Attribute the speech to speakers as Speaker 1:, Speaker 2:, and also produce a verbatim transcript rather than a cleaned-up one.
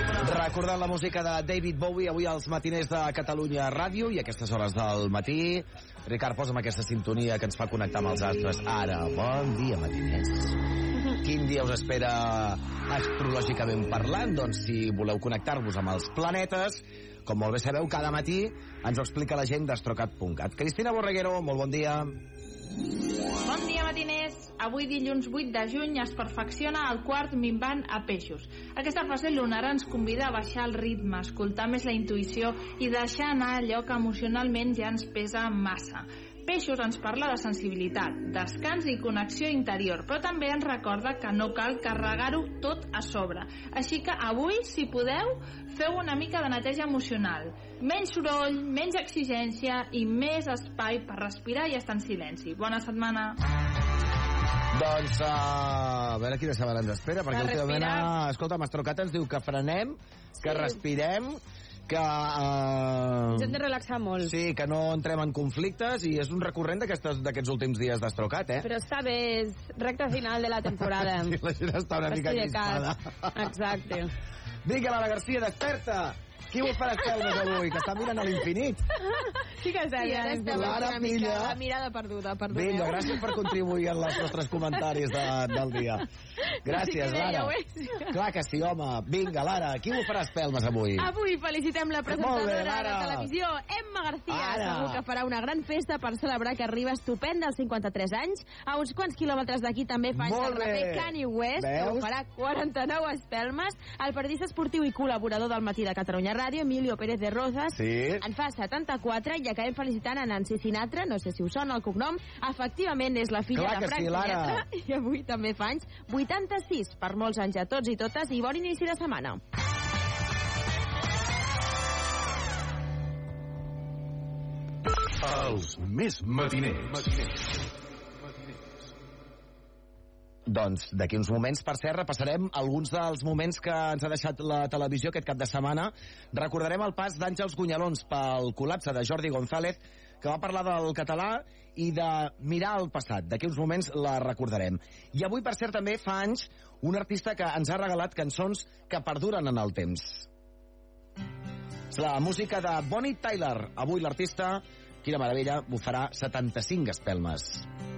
Speaker 1: Recordant la música de David Bowie avui als matiners de Catalunya Ràdio i a aquestes hores del matí. Ricard, posa'm aquesta sintonia que ens fa connectar amb els astres. Ara, bon dia, matiners. Quin dia us espera astrològicament parlant? Doncs si voleu connectar-vos amb els planetes, com molt bé sabeu, cada matí ens ho explica la gent d'astrocat punt cat. Cristina Borreguero, molt bon dia.
Speaker 2: Bon dia, matiners. Avui, dilluns vuit de juny, es perfecciona el quart minvant a peixos. Aquesta fase lunar ens convida a baixar el ritme, escoltar més la intuïció i deixar anar allò que emocionalment ja ens pesa massa. Peixos ens parla de sensibilitat, descans i connexió interior, però també ens recorda que no cal carregar-ho tot a sobre. Així que avui, si podeu, feu una mica de neteja emocional. Menys soroll, menys exigència i més espai per respirar i estar en silenci. Bona setmana.
Speaker 1: Doncs uh, a veure quina setmana ens espera, perquè últimament, escolta, Mastrocat ens diu que frenem, que sí. respirem, que uh,
Speaker 3: ens hem de relaxar molt.
Speaker 1: Sí, que no entrem en conflictes, i és un recurrent d'aquests últims dies d'Astrocat, eh?
Speaker 3: Però està bé, és recta final de la temporada.
Speaker 1: Sí, la gent està una mica crispada.
Speaker 3: Exacte.
Speaker 1: Vinga, Lara Garcia, desperta! Qui vol fer espelmes avui? Que està mirant a l'infinit.
Speaker 3: Sí que està
Speaker 2: sí, ara està
Speaker 1: una mica
Speaker 2: la mirada perduda. Perdoneu.
Speaker 1: Vinga, gràcies per contribuir en els nostres comentaris de, del dia. Gràcies, sí Lara. Clar que sí, home. Vinga, Lara, qui vol fer espelmes avui?
Speaker 3: Avui felicitem la presentadora
Speaker 1: bé,
Speaker 3: de televisió, Emma García.
Speaker 1: Ara.
Speaker 3: Segur que farà una gran festa per celebrar que arriba estupenda als cinquanta-tres anys. A uns quants quilòmetres d'aquí també fa anys el raper Kanye West, Veus? que ho farà quaranta-nou espelmes. El periodista esportiu i col·laborador del Matí de Catalunya Ràdio, Emilio Pérez de Rozas,
Speaker 1: sí.
Speaker 3: en fa setanta-quatre i acabem felicitant a Nancy Sinatra, no sé si us sona el cognom, efectivament és la filla
Speaker 1: Clar
Speaker 3: de Frank
Speaker 1: sí,
Speaker 3: Sinatra, i avui també fa anys, vuitanta-sis, per molts anys a tots i totes, i bon inici de setmana.
Speaker 4: Els més matiners. matiners.
Speaker 1: Doncs d'aquí uns moments, per cert, repassarem alguns dels moments que ens ha deixat la televisió aquest cap de setmana. Recordarem el pas d'Àngels Gunyalons pel col·lapse de Jordi González, que va parlar del català i de mirar el passat. D'aquí uns moments la recordarem. I avui, per cert, també fa anys un artista que ens ha regalat cançons que perduren en el temps. És la música de Bonnie Tyler. Avui l'artista, quina meravella, bufarà setanta-cinc espelmes.